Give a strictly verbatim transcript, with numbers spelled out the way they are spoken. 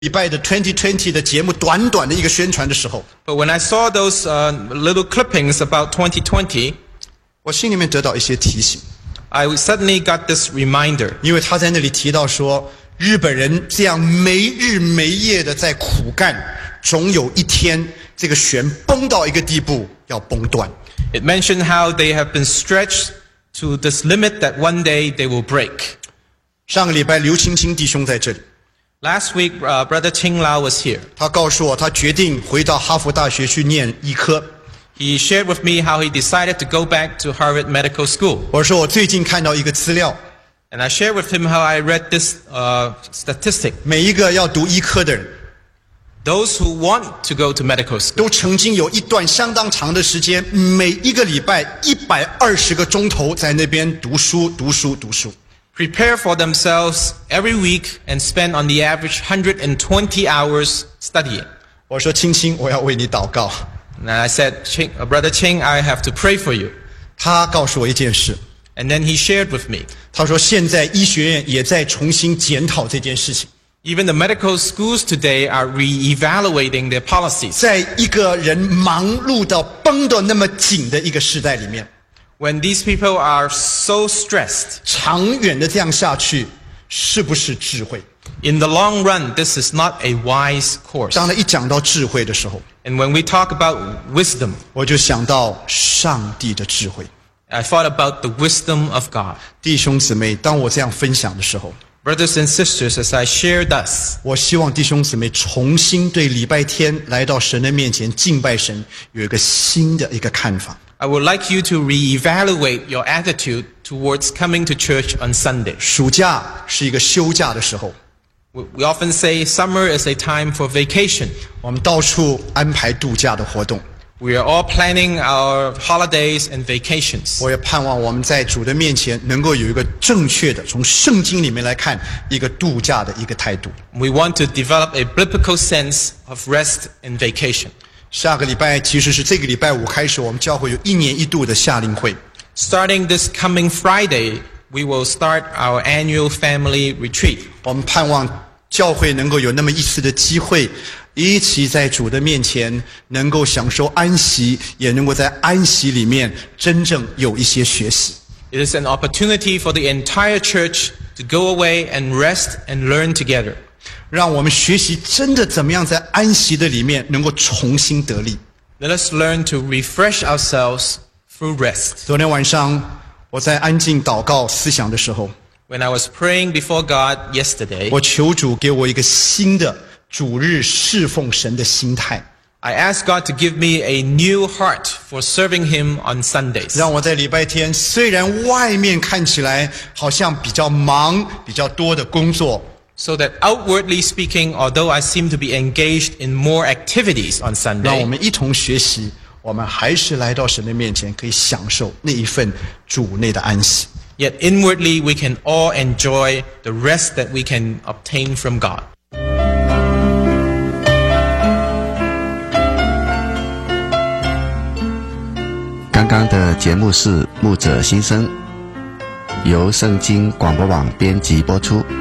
礼拜的twenty twenty的节目短短的一个宣传的时候 But when I saw those uh, little clippings about twenty twenty, 我心里面得到一些提醒， I suddenly got this reminder. 因为他在那里提到说，日本人这样没日没夜的在苦干，总有一天这个弦绷到一个地步要崩断。 It mentioned how they have been stretched to this limit that one day they will break. 上个礼拜刘青青弟兄在这里， Last week, uh, Brother Ching Lao was here. 他告诉我他决定回到哈佛大学去念医科。 He shared with me how he decided to go back to Harvard Medical School. 我说我最近看到一个资料， And I shared with him how I read this uh, statistic. 每一个要读医科的人 Those who want to go to medical school 都曾经有一段相当长的时间，每一个礼拜一百二十个钟头在那边读书读书读书。 prepare for themselves every week and spend on the average one hundred twenty hours studying. 我说青青，我要为你祷告。 And I said, Ching, uh, Brother Ching, I have to pray for you. 他告诉我一件事， And then he shared with me. 他说现在医学院也在重新检讨这件事情。 Even the medical schools today are re-evaluating their policies. 在一个人忙碌到绷得那么紧的一个时代里面， When these people are so stressed, 长远的这样下去，是不是智慧？ in the long run, this is not a wise course. 当他一讲到智慧的时候， And when we talk about wisdom, 我就想到上帝的智慧。 I thought about the wisdom of God. 弟兄姊妹，当我这样分享的时候， Brothers and sisters, as I share thus, 我希望弟兄姊妹重新对礼拜天来到神的面前敬拜神有一个新的一个看法。 I would like you to re-evaluate your attitude towards coming to church on Sunday. 暑假是一个休假的时候， We we often say summer is a time for vacation. 我们到处安排度假的活动。 We are all planning our holidays and vacations. 我也盼望我们在主的面前能够有一个正确的从圣经里面来看一个度假的一个态度。 We want to develop a biblical sense of rest and vacation. 下个礼拜其实是这个礼拜五开始，我们教会有一年一度的夏令会。 Starting this coming Friday, we will start our annual family retreat. 我们盼望教会能够有那么一次的机会，一起在主的面前能够享受安息，也能够在安息里面真正有一些学习。 It is an opportunity for the entire church to go away and rest and learn together. 让我们学习真的怎么样在安息的里面能够重新得力。 Let us learn to refresh ourselves through rest. 昨天晚上我在安静祷告思想的时候， When I was praying before God yesterday, 我求主给我一个新的主日侍奉神的心态， I asked God to give me a new heart for serving Him on Sundays. 让我在礼拜天虽然外面看起来好像比较忙比较多的工作， So that outwardly speaking, although I seem to be engaged in more activities on 让我 Sunday, 们一同学习，我们还是来到神的面前可以享受那一份主内的安息。 yet inwardly we can all enjoy the rest that we can obtain from God. 刚刚的节目是牧者心声，由圣经广播网编辑播出。